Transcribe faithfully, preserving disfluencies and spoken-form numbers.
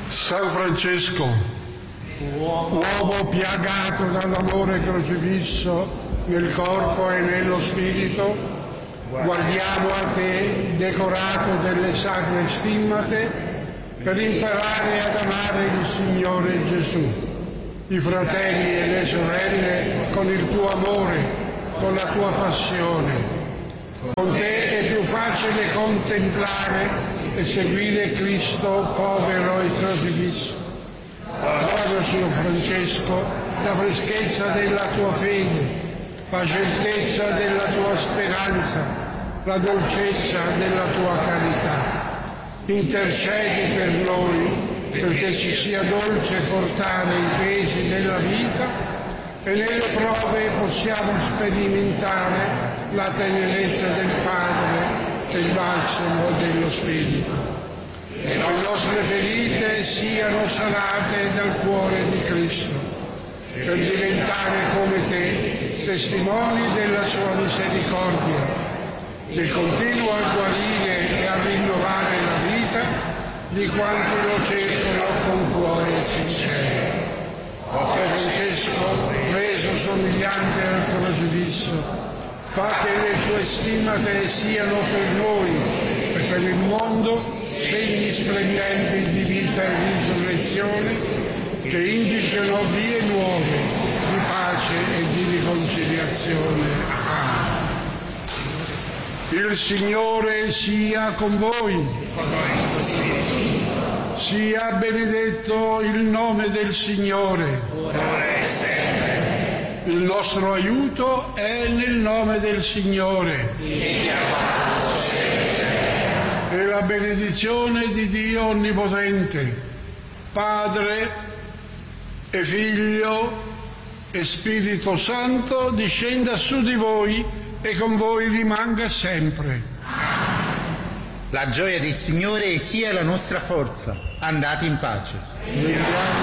San Francesco, uomo piagato dall'amore crocifisso nel corpo e nello spirito, guardiamo a te, decorato delle sacre stimmate, per imparare ad amare il Signore Gesù, i fratelli e le sorelle con il tuo amore, con la tua passione. Con te è più facile contemplare e seguire Cristo povero e crocifisso. Guarda, Signor Francesco, la freschezza della tua fede, la certezza della tua speranza, la dolcezza della tua carità. Intercedi per noi perché ci sia dolce portare i pesi della vita e nelle prove possiamo sperimentare la tenerezza del Padre e il balsamo dello Spirito. E le nostre ferite siano sanate dal cuore di Cristo, per diventare come te testimoni della sua misericordia, che continua a guarire e a rinnovare la vita di quanti lo cercano con cuore sincero. O Francesco, reso somigliante al crocifisso, fa che le tue stimate siano per noi e per il mondo segni splendenti di vita e risurrezione che indicano vie nuove di pace e di riconciliazione. Amen. Il Signore sia con voi. Sia benedetto il nome del Signore. Il nostro aiuto è nel nome del Signore. E la benedizione di Dio Onnipotente, Padre e Figlio e Spirito Santo, discenda su di voi e con voi rimanga sempre. La gioia del Signore sia la nostra forza. Andate in pace.